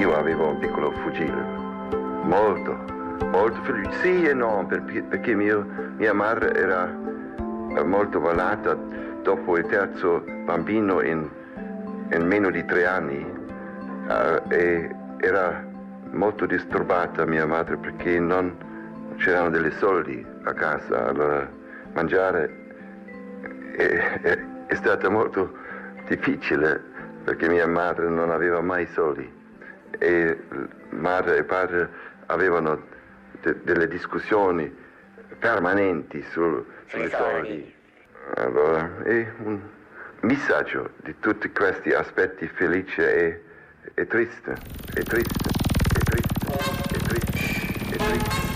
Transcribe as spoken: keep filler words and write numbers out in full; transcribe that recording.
io avevo un piccolo fucile, molto, molto felice. Sì e no, perché, perché mio, mia madre era molto malata dopo il terzo bambino in, in meno di tre anni uh, e era molto disturbata mia madre perché non c'erano dei soldi a casa, allora mangiare è, è, è stato molto difficile perché mia madre non aveva mai soldi e madre e padre avevano de, delle discussioni permanenti sul, sui soldi. Allora è un messaggio di tutti questi aspetti felice e, e triste, e triste, e triste, e triste, e triste.